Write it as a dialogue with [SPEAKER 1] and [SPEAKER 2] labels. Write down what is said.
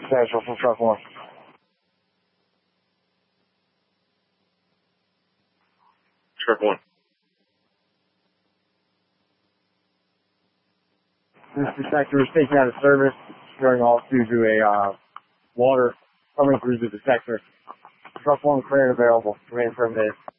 [SPEAKER 1] Central from truck 1.
[SPEAKER 2] Truck 1.
[SPEAKER 1] This detector was taken out of service, going off due to a water coming through the detector. Truck 1 crane available. Remain for a minute.